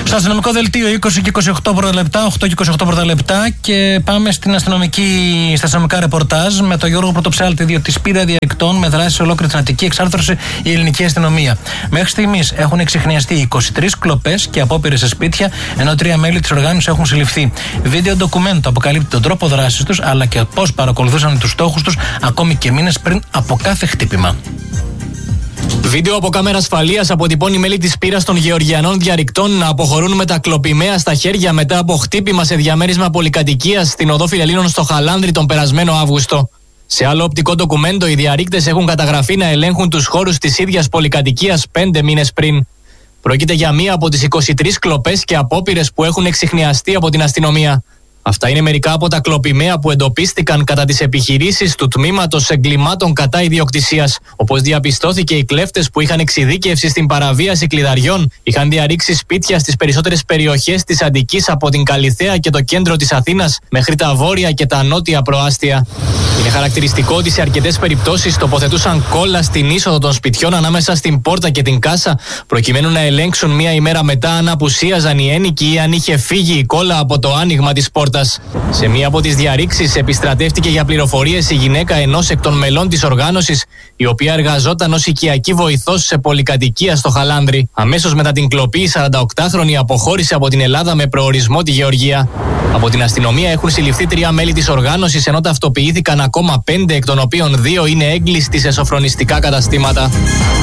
Στο αστυνομικό δελτίο 20 και 28 πρώτα λεπτά, 8 και 28 πρώτα λεπτά και πάμε στα αστυνομικά ρεπορτάζ με τον Γιώργο Πρωτοψάλτη, διότι σπήρα διαρρηκτών με δράση σε ολόκληρη την Αττική εξάρθρωσε η ελληνική αστυνομία. Μέχρι στιγμής έχουν εξιχνιαστεί 23 κλοπές και απόπειρες σε σπίτια, ενώ 3 μέλη της οργάνωσης έχουν συλληφθεί. Βίντεο ντοκουμέντο αποκαλύπτει τον τρόπο δράσης τους, αλλά και πώς παρακολουθούσαν τους στόχους τους ακόμη και μήνες πριν από κάθε χτύπημα. Βίντεο από κάμερα ασφαλείας αποτυπώνει μέλη της πύρας των Γεωργιανών διαρρηκτών να αποχωρούν με τα κλοπημαία στα χέρια μετά από χτύπημα σε διαμέρισμα πολυκατοικίας στην οδό Φιλελλήνων στο Χαλάνδρι τον περασμένο Αύγουστο. Σε άλλο οπτικό ντοκουμέντο, οι διαρρήκτες έχουν καταγραφεί να ελέγχουν τους χώρους της ίδιας πολυκατοικίας 5 μήνες πριν. Πρόκειται για μία από τις 23 κλοπές και απόπειρες που έχουν εξιχνιαστεί από την αστυνομία. Αυτά είναι μερικά από τα κλοπημαία που εντοπίστηκαν κατά τις επιχειρήσεις του Τμήματος Εγκλημάτων κατά Ιδιοκτησίας. Όπως διαπιστώθηκε, οι κλέφτες που είχαν εξειδίκευση στην παραβίαση κλειδαριών είχαν διαρρήξει σπίτια στις περισσότερες περιοχές της Αττικής, από την Καλιθέα και το κέντρο της Αθήνας μέχρι τα βόρεια και τα νότια προάστια. Είναι χαρακτηριστικό ότι σε αρκετές περιπτώσεις τοποθετούσαν κόλλα στην είσοδο των σπιτιών ανάμεσα στην πόρτα και την κάσα, προκειμένου να ελέγξουν μία ημέρα μετά αν απουσίαζαν οι ένοικοι ή αν είχε φύγει η κόλλα από το άνοιγμα της πόρτας. Σε μία από τις διαρρήξεις επιστρατεύτηκε για πληροφορίες η γυναίκα ενός εκ των μελών της οργάνωσης, η οποία εργαζόταν ως οικιακή βοηθός σε πολυκατοικία στο Χαλάνδρι. Αμέσως μετά την κλοπή, η 48χρονη αποχώρησε από την Ελλάδα με προορισμό τη Γεωργία. Από την αστυνομία έχουν συλληφθεί 3 μέλη της οργάνωσης, ενώ ταυτοποιήθηκαν ακόμα 5, εκ των οποίων 2 είναι έγκλειστοι σε σοφρονιστικά καταστήματα.